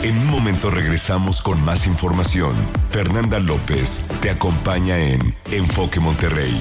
En un momento regresamos con más información. Fernanda López te acompaña en Enfoque Monterrey.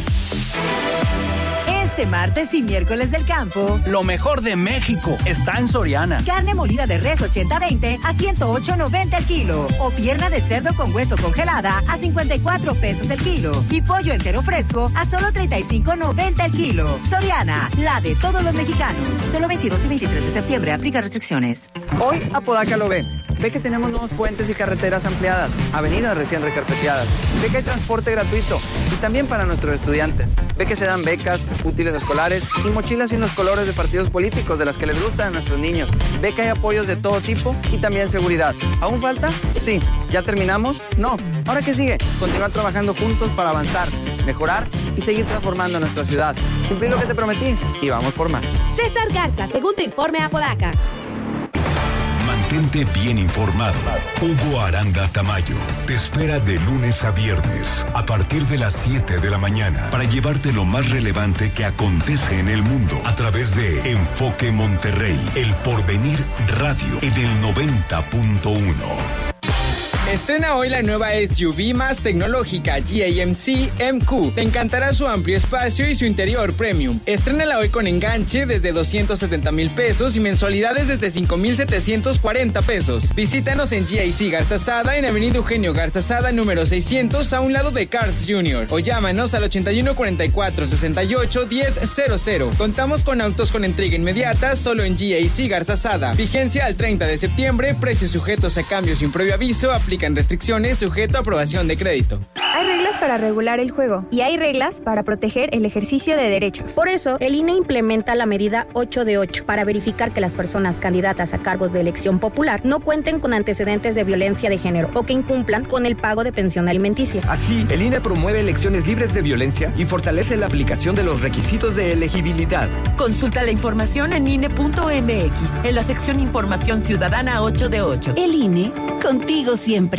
Este martes y miércoles del campo, lo mejor de México está en Soriana. Carne molida de res 80-20 a 108.90 el kilo. O pierna de cerdo con hueso congelada a 54 pesos el kilo. Y pollo entero fresco a solo 35.90 el kilo. Soriana, la de todos los mexicanos. Solo 22 y 23 de septiembre. Aplica restricciones. Hoy Apodaca lo ve. Ve que tenemos nuevos puentes y carreteras ampliadas, avenidas recién recarpeteadas. Ve que hay transporte gratuito y también para nuestros estudiantes. Ve que se dan becas, útiles escolares y mochilas sin los colores de partidos políticos de las que les gustan a nuestros niños. Ve que hay apoyos de todo tipo y también seguridad. ¿Aún falta? Sí. ¿Ya terminamos? No. ¿Ahora qué sigue? Continuar trabajando juntos para avanzar, mejorar y seguir transformando nuestra ciudad. Cumplir lo que te prometí y vamos por más. César Garza, segundo informe Apodaca. Mantente bien informado. Hugo Aranda Tamayo te espera de lunes a viernes a partir de las 7 de la mañana para llevarte lo más relevante que acontece en el mundo a través de Enfoque Monterrey, El Porvenir Radio en el 90.1. Estrena hoy la nueva SUV más tecnológica GAMC MQ. Te encantará su amplio espacio y su interior premium. Estrénala hoy con enganche desde 270,000 pesos y mensualidades desde 5,740 pesos. Visítanos en GAC Garza Sada en Avenida Eugenio Garza Sada número 600 a un lado de Cars Jr. O llámanos al 81 44 68 1000. Contamos con autos con entrega inmediata solo en GAC Garza Sada. Vigencia al 30 de septiembre. Precios sujetos a cambios sin previo aviso. Aplican restricciones sujeto a aprobación de crédito. Hay reglas para regular el juego y hay reglas para proteger el ejercicio de derechos. Por eso, el INE implementa la medida 8 de 8 para verificar que las personas candidatas a cargos de elección popular no cuenten con antecedentes de violencia de género o que incumplan con el pago de pensión alimenticia. Así, el INE promueve elecciones libres de violencia y fortalece la aplicación de los requisitos de elegibilidad. Consulta la información en INE.mx, en la sección Información Ciudadana 8 de 8. El INE, contigo siempre.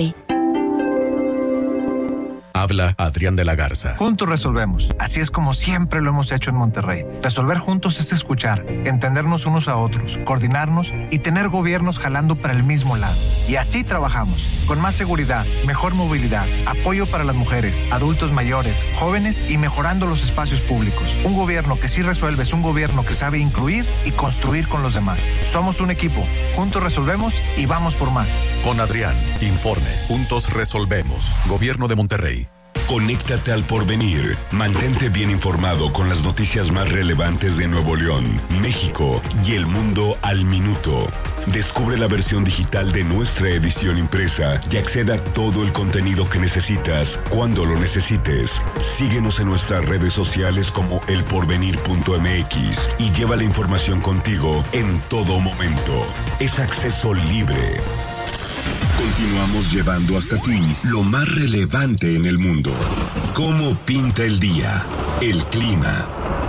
Habla Adrián de la Garza. Juntos resolvemos. Así es como siempre lo hemos hecho en Monterrey. Resolver juntos es escuchar, entendernos unos a otros, coordinarnos y tener gobiernos jalando para el mismo lado. Y así trabajamos, con más seguridad, mejor movilidad, apoyo para las mujeres, adultos mayores, jóvenes y mejorando los espacios públicos. Un gobierno que sí resuelve es un gobierno que sabe incluir y construir con los demás. Somos un equipo. Juntos resolvemos y vamos por más. Con Adrián, informe. Juntos resolvemos. Gobierno de Monterrey. Conéctate al Porvenir. Mantente bien informado con las noticias más relevantes de Nuevo León, México y el mundo al minuto. Descubre la versión digital de nuestra edición impresa y acceda a todo el contenido que necesitas cuando lo necesites. Síguenos en nuestras redes sociales como elporvenir.mx y lleva la información contigo en todo momento. Es acceso libre. Continuamos llevando hasta ti lo más relevante en el mundo. ¿Cómo pinta el día? El clima.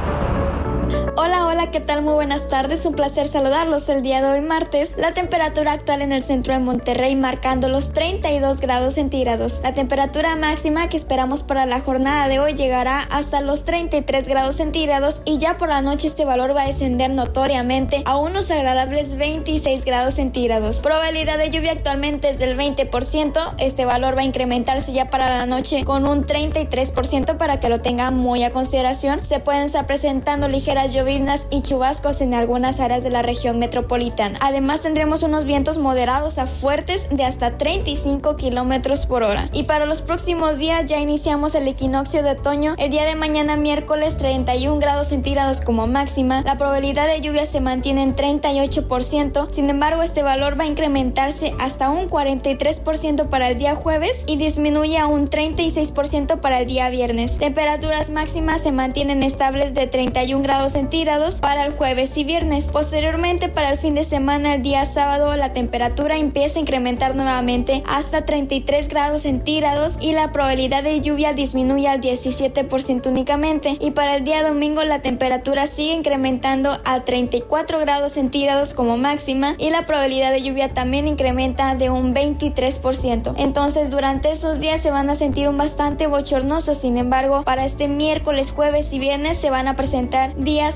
Hola, ¿qué tal? Muy buenas tardes, un placer saludarlos el día de hoy martes. La temperatura actual en el centro de Monterrey marcando los 32 grados centígrados. La temperatura máxima que esperamos para la jornada de hoy llegará hasta los 33 grados centígrados y ya por la noche este valor va a descender notoriamente a unos agradables 26 grados centígrados. Probabilidad de lluvia actualmente es del 20%, este valor va a incrementarse ya para la noche con un 33% para que lo tengan muy a consideración. Se pueden estar presentando ligeras lloviznas y chubascos en algunas áreas de la región metropolitana. Además tendremos unos vientos moderados a fuertes de hasta 35 kilómetros por hora. Y para los próximos días ya iniciamos el equinoccio de otoño. El día de mañana miércoles 31 grados centígrados como máxima. La probabilidad de lluvia se mantiene en 38%. Sin embargo, este valor va a incrementarse hasta un 43% para el día jueves y disminuye a un 36% para el día viernes. Temperaturas máximas se mantienen estables de 31 grados centígrados para el jueves y viernes. Posteriormente, para el fin de semana, el día sábado, la temperatura empieza a incrementar nuevamente hasta 33 grados centígrados y la probabilidad de lluvia disminuye al 17% únicamente. Y para el día domingo, la temperatura sigue incrementando a 34 grados centígrados como máxima y la probabilidad de lluvia también incrementa de un 23%. Entonces, durante esos días se van a sentir un bastante bochornoso. Sin embargo, para este miércoles, jueves y viernes se van a presentar días con más probabilidad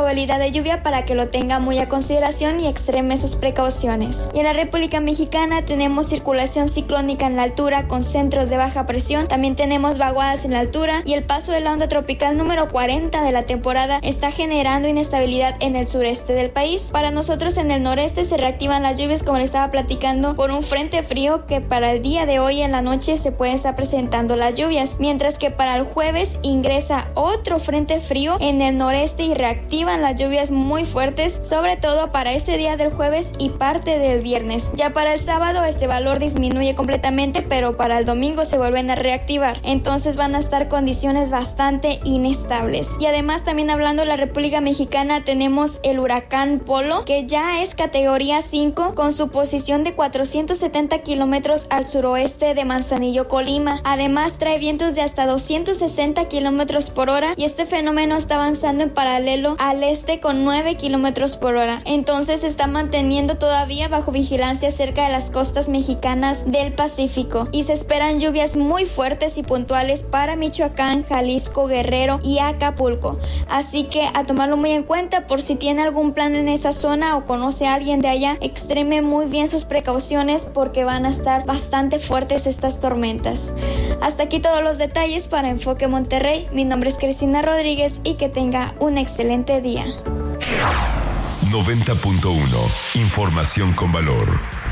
probabilidad de lluvia para que lo tenga muy a consideración y extreme sus precauciones. Y en la República Mexicana tenemos circulación ciclónica en la altura con centros de baja presión, también tenemos vaguadas en la altura y el paso de la onda tropical número 40 de la temporada está generando inestabilidad en el sureste del país. Para nosotros en el noreste se reactivan las lluvias, como les estaba platicando, por un frente frío que para el día de hoy en la noche se pueden estar presentando las lluvias, mientras que para el jueves ingresa otro frente frío en el noreste y reactivan las lluvias muy fuertes, sobre todo para ese día del jueves y parte del viernes. Ya para el sábado este valor disminuye completamente, pero para el domingo se vuelven a reactivar, entonces van a estar condiciones bastante inestables. Y además también hablando de la República Mexicana tenemos el huracán Polo, que ya es categoría 5 con su posición de 470 kilómetros al suroeste de Manzanillo, Colima. Además trae vientos de hasta 260 kilómetros por hora y este fenómeno está avanzando en paralelo al este con 9 kilómetros por hora. Entonces se está manteniendo todavía bajo vigilancia cerca de las costas mexicanas del Pacífico y se esperan lluvias muy fuertes y puntuales para Michoacán, Jalisco, Guerrero y Acapulco. Así que a tomarlo muy en cuenta por si tiene algún plan en esa zona o conoce a alguien de allá, extreme muy bien sus precauciones porque van a estar bastante fuertes estas tormentas. Hasta aquí todos los detalles para Enfoque Monterrey. Mi nombre es Cristina Rodríguez y que tenga un excelente día. 90.1 Información con valor.